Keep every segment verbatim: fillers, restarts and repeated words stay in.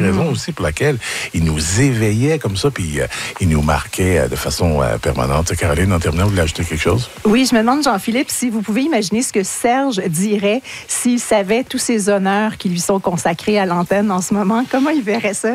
raison aussi pour laquelle il nous éveillait comme ça, puis euh, il nous marquait euh, de façon euh, permanente. Caroline, en terminant, vous voulez ajouter quelque chose? Oui, je me demande, Jean-Philippe, si vous pouvez imaginer ce que Serge dirait s'il savait tous ces honneurs qui lui sont consacrés à l'antenne en ce moment. Comment il verrait ça?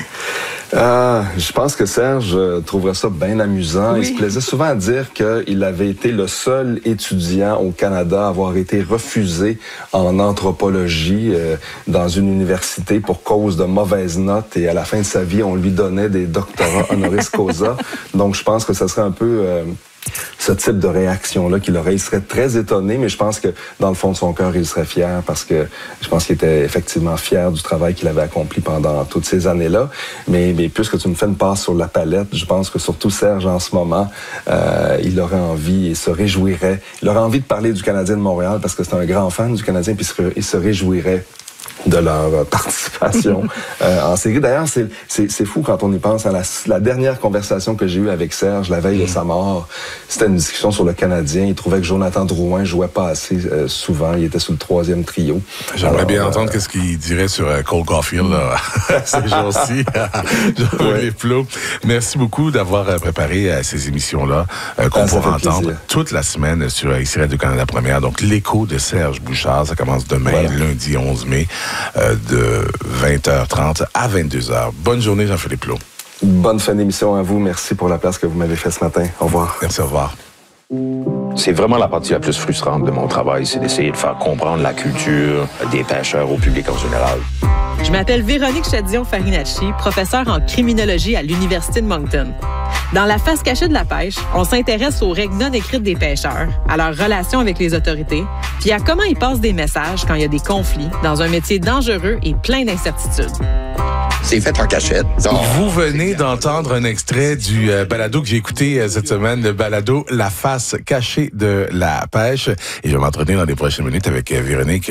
Euh, je pense que Serge euh, trouverait ça bien amusant. Oui. Il se plaisait souvent à dire qu'il avait été le seul étudiant au Canada à avoir été refusé en anthropologie euh, dans une université pour cause de mauvaises notes, et à la fin de sa vie, on lui donnait des doctorats honoris causa. Donc, je pense que ça serait un peu... Euh, ce type de réaction-là qu'il aurait. Il serait très étonné, mais je pense que dans le fond de son cœur, il serait fier parce que je pense qu'il était effectivement fier du travail qu'il avait accompli pendant toutes ces années-là. Mais, mais puisque tu me fais une passe sur la palette, je pense que surtout Serge, en ce moment, euh, il aurait envie et se réjouirait. Il aurait envie de parler du Canadien de Montréal parce que c'est un grand fan du Canadien, puis il se réjouirait de leur participation euh, en série. D'ailleurs, c'est, c'est, c'est fou quand on y pense. Hein, la, la dernière conversation que j'ai eue avec Serge la veille de sa mort, c'était une discussion sur le Canadien. Il trouvait que Jonathan Drouin jouait pas assez euh, souvent. Il était sur le troisième trio. J'aimerais Alors, bien euh, entendre qu'est-ce qu'il dirait sur euh, Cole Caulfield là, ces jours-ci. Jean-Philippe Plot, merci beaucoup d'avoir euh, préparé euh, ces émissions-là euh, qu'on ah, pourra entendre plaisir. toute la semaine sur euh, ici Radio-Canada Première. Donc, l'écho de Serge Bouchard, ça commence demain, voilà. lundi onze mai. Euh, de vingt heures trente à vingt-deux heures. Bonne journée, Jean-Philippe Plot. Bonne fin d'émission à vous. Merci pour la place que vous m'avez fait ce matin. Au revoir. Merci, au revoir. C'est vraiment la partie la plus frustrante de mon travail, c'est d'essayer de faire comprendre la culture des pêcheurs au public en général. Je m'appelle Véronique Chadillon-Farinacci, professeure en criminologie à l'Université de Moncton. Dans la face cachée de la pêche, on s'intéresse aux règles non écrites des pêcheurs, à leurs relations avec les autorités, puis à comment ils passent des messages quand il y a des conflits dans un métier dangereux et plein d'incertitudes. C'est fait en cachette. Donc, vous venez d'entendre un extrait du euh, balado que j'ai écouté euh, cette semaine, le balado La face cachée de la pêche. Et je vais m'entretenir dans les prochaines minutes avec euh, Véronique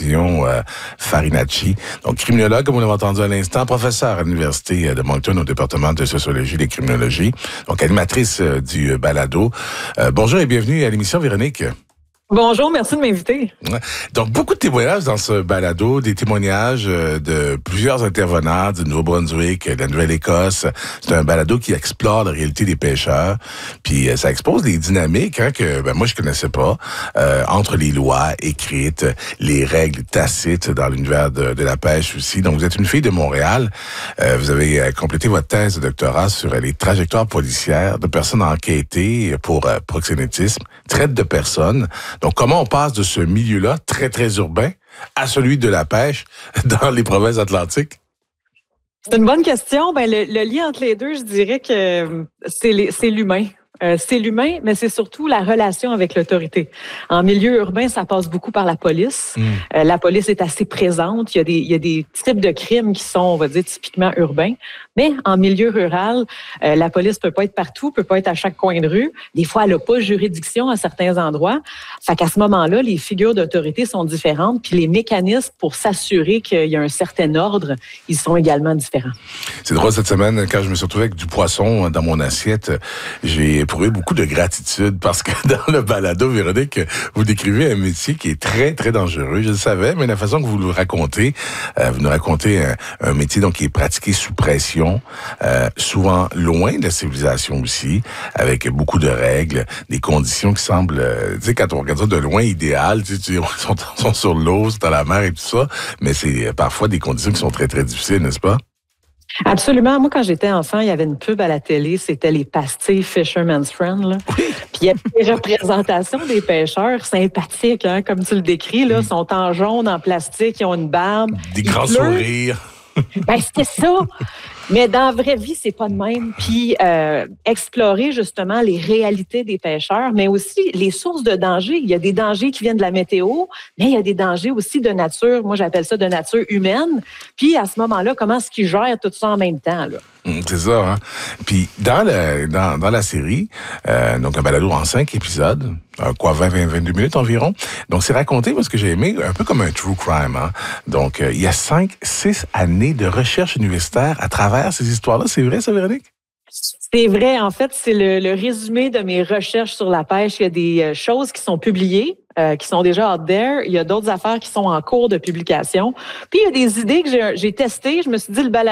Chadillon-Farinacci. Euh, Donc, criminologue, comme on l'a entendu à l'instant, professeur à l'Université de Moncton au département de sociologie et de criminologie. Donc, animatrice euh, du balado. Euh, bonjour et bienvenue à l'émission, Véronique. Bonjour, merci de m'inviter. Donc, beaucoup de témoignages dans ce balado, des témoignages de plusieurs intervenants du Nouveau-Brunswick, de la Nouvelle-Écosse. C'est un balado qui explore la réalité des pêcheurs. Puis, ça expose les dynamiques hein, que ben, moi, je connaissais pas, euh, entre les lois écrites, les règles tacites dans l'univers de, de la pêche aussi. Donc, vous êtes une fille de Montréal. Euh, vous avez complété votre thèse de doctorat sur les trajectoires policières de personnes enquêtées pour euh, proxénétisme, traite de personnes. Donc, comment on passe de ce milieu-là, très, très urbain, à celui de la pêche dans les provinces atlantiques? C'est une bonne question. Ben, le, le lien entre les deux, je dirais que c'est, les, c'est l'humain. Euh, c'est l'humain, mais c'est surtout la relation avec l'autorité. En milieu urbain, ça passe beaucoup par la police. Mmh. Euh, la police est assez présente. Il y a des, il y a des types de crimes qui sont, on va dire, typiquement urbains. Mais en milieu rural, euh, la police peut pas être partout, peut pas être à chaque coin de rue. Des fois, elle a pas juridiction à certains endroits. Fait qu'à ce moment-là, les figures d'autorité sont différentes, puis les mécanismes pour s'assurer qu'il y a un certain ordre, ils sont également différents. C'est drôle, cette semaine, quand je me suis retrouvé avec du poisson dans mon assiette, j'ai éprouvé beaucoup de gratitude parce que dans le balado, Véronique, vous décrivez un métier qui est très, très dangereux. Je le savais, mais la façon que vous le racontez, euh, vous nous racontez un, un métier donc qui est pratiqué sous pression, euh, souvent loin de la civilisation aussi, avec beaucoup de règles, des conditions qui semblent, euh, tu sais, quand on regarde ça de loin, idéales, tu sais, tu, ils sont, sont sur l'eau, c'est dans la mer et tout ça, mais c'est parfois des conditions qui sont très, très difficiles, n'est-ce pas? Absolument. Moi, quand j'étais enfant, il y avait une pub à la télé, c'était les pastilles Fisherman's Friend. Là. Oui. Puis il y avait des représentations des pêcheurs sympathiques, hein, comme tu le décris, là, mmh. sont en jaune, en plastique, ils ont une barbe. Des grands pleurent. Sourires. Ben, c'était ça. Mais dans la vraie vie, c'est pas de même. Puis euh, explorer justement les réalités des pêcheurs, mais aussi les sources de danger. Il y a des dangers qui viennent de la météo, mais il y a des dangers aussi de nature. Moi, j'appelle ça de nature humaine. Puis à ce moment-là, comment est-ce qu'ils gèrent tout ça en même temps, là? C'est ça, hein. Puis dans le dans, dans la série, euh, donc un balado en cinq épisodes, euh, quoi, vingt, vingt, vingt-deux minutes environ. Donc c'est raconté parce que j'ai aimé un peu comme un true crime, hein. Donc euh, il y a cinq, six années de recherche universitaire à travers ces histoires-là. C'est vrai, ça, Véronique? C'est vrai. En fait, c'est le, le résumé de mes recherches sur la pêche. Il y a des choses qui sont publiées, euh, qui sont déjà out there. Il y a d'autres affaires qui sont en cours de publication. Puis il y a des idées que j'ai, j'ai testées. Je me suis dit, le balado